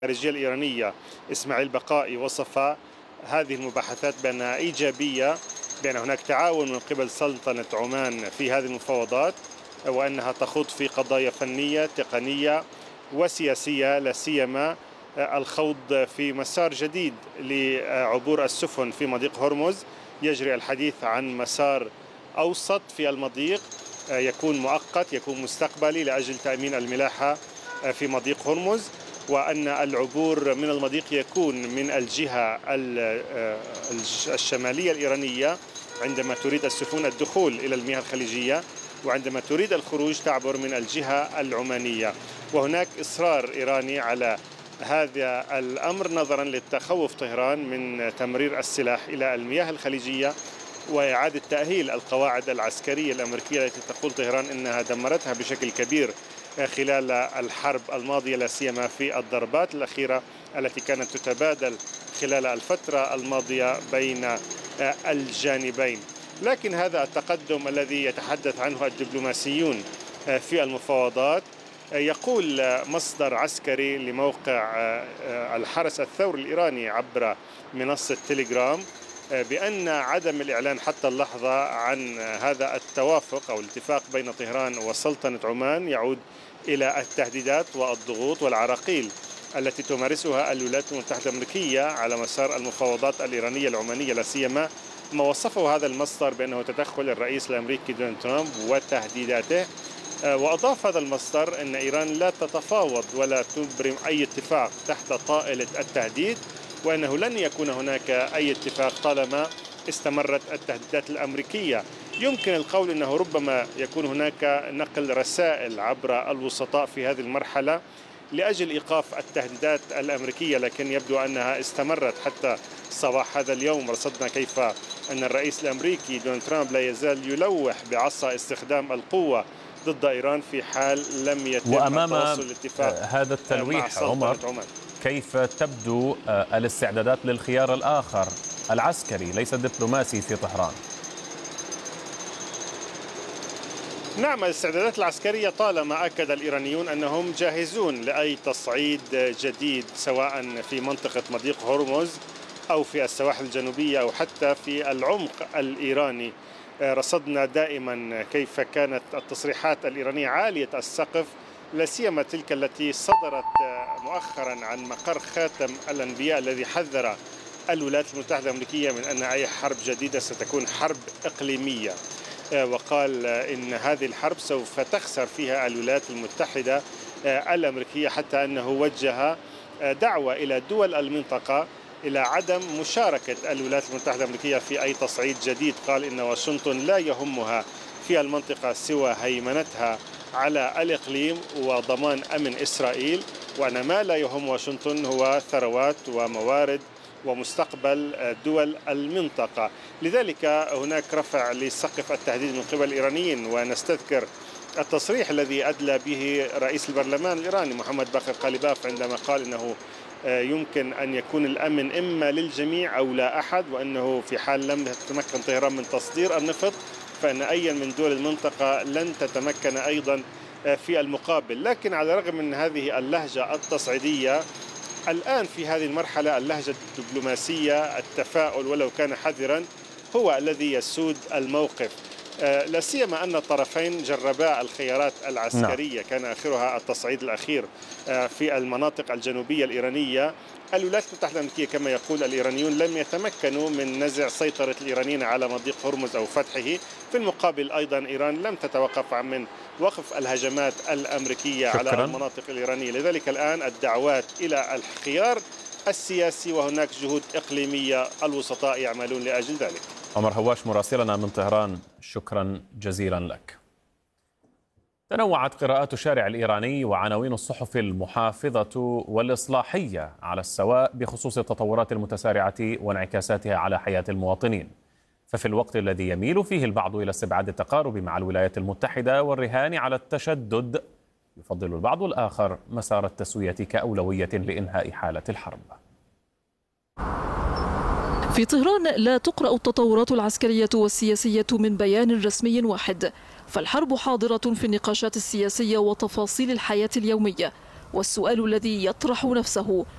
الخارجية الإيرانية إسماعيل بقائي وصف هذه المباحثات بأنها إيجابية، بأن هناك تعاون من قبل سلطنة عمان في هذه المفاوضات، وأنها تخوض في قضايا فنية تقنية وسياسية، لا سيما الخوض في مسار جديد لعبور السفن في مضيق هرمز. يجري الحديث عن مسار أوسط في المضيق يكون مؤقت، يكون مستقبلي لأجل تأمين الملاحة في مضيق هرمز، وأن العبور من المضيق يكون من الجهة الشمالية الإيرانية عندما تريد السفن الدخول إلى المياه الخليجية، وعندما تريد الخروج تعبر من الجهة العمانية. وهناك إصرار إيراني على هذا الأمر نظرا للتخوف طهران من تمرير السلاح إلى المياه الخليجية وإعادة تأهيل القواعد العسكرية الأمريكية التي تقول طهران أنها دمرتها بشكل كبير خلال الحرب الماضية، لا سيما في الضربات الأخيرة التي كانت تتبادل خلال الفترة الماضية بين الجانبين. لكن هذا التقدم الذي يتحدث عنه الدبلوماسيون في المفاوضات، يقول مصدر عسكري لموقع الحرس الثوري الإيراني عبر منصة تيليجرام بأن عدم الإعلان حتى اللحظة عن هذا التوافق أو الاتفاق بين طهران وسلطنة عمان يعود إلى التهديدات والضغوط والعراقيل التي تمارسها الولايات المتحدة الأمريكية على مسار المفاوضات الإيرانية العمانية، لا سيما ما وصفه هذا المصدر بأنه تدخل الرئيس الأمريكي دونالد ترامب وتهديداته. وأضاف هذا المصدر أن إيران لا تتفاوض ولا تبرم أي اتفاق تحت طائلة التهديد، وأنه لن يكون هناك أي اتفاق طالما استمرت التهديدات الأمريكية. يمكن القول أنه ربما يكون هناك نقل رسائل عبر الوسطاء في هذه المرحلة لأجل إيقاف التهديدات الأمريكية، لكن يبدو أنها استمرت حتى صباح هذا اليوم. رصدنا كيف أن الرئيس الأمريكي دونالد ترامب لا يزال يلوح بعصا استخدام القوة ضد إيران في حال لم يتم التوصل لاتفاق هذا التلويح عمر، كيف تبدو الاستعدادات للخيار الآخر العسكري ليس الدبلوماسي في طهران؟ نعم، الاستعدادات العسكرية طالما أكد الإيرانيون أنهم جاهزون لأي تصعيد جديد سواء في منطقة مضيق هرمز أو في السواحل الجنوبية أو حتى في العمق الإيراني. رصدنا دائما كيف كانت التصريحات الإيرانية عالية السقف، لا سيما تلك التي صدرت مؤخرا عن مقر خاتم الأنبياء الذي حذر الولايات المتحدة الأمريكية من أن أي حرب جديدة ستكون حرب إقليمية، وقال إن هذه الحرب سوف تخسر فيها الولايات المتحدة الأمريكية، حتى أنه وجه دعوة إلى دول المنطقة إلى عدم مشاركة الولايات المتحدة الأمريكية في أي تصعيد جديد. قال إن واشنطن لا يهمها في المنطقة سوى هيمنتها على الإقليم وضمان أمن إسرائيل، وأن ما لا يهم واشنطن هو ثروات وموارد ومستقبل دول المنطقة. لذلك هناك رفع لسقف التهديد من قبل الإيرانيين، ونستذكر التصريح الذي أدلى به رئيس البرلمان الإيراني محمد باقر قالباف عندما قال إنه يمكن أن يكون الأمن إما للجميع أو لا أحد، وأنه في حال لم تتمكن طهران من تصدير النفط فإن أي من دول المنطقة لن تتمكن أيضا في المقابل. لكن على الرغم من هذه اللهجة التصعيدية، الآن في هذه المرحلة اللهجة الدبلوماسية، التفاؤل ولو كان حذرا، هو الذي يسود الموقف، لا سيما أن الطرفين جربا الخيارات العسكرية. كان آخرها التصعيد الأخير في المناطق الجنوبية الإيرانية. الولايات المتحدة الأمريكية كما يقول الإيرانيون لم يتمكنوا من نزع سيطرة الإيرانيين على مضيق هرمز أو فتحه. في المقابل أيضا إيران لم تتوقف عن وقف الهجمات الأمريكية على المناطق الإيرانية. لذلك الآن الدعوات إلى الخيار السياسي، وهناك جهود إقليمية الوسطاء يعملون لأجل ذلك. عمر هواش مراسلنا من طهران، شكرا جزيلا لك. تنوعت قراءات الشارع الإيراني وعناوين الصحف المحافظة والإصلاحية على السواء بخصوص التطورات المتسارعة وانعكاساتها على حياة المواطنين. ففي الوقت الذي يميل فيه البعض إلى استبعاد التقارب مع الولايات المتحدة والرهان على التشدد، يفضل البعض الآخر مسار التسوية كأولوية لإنهاء حالة الحرب. في طهران لا تقرأ التطورات العسكرية والسياسية من بيان رسمي واحد، فالحرب حاضرة في النقاشات السياسية وتفاصيل الحياة اليومية. والسؤال الذي يطرح نفسه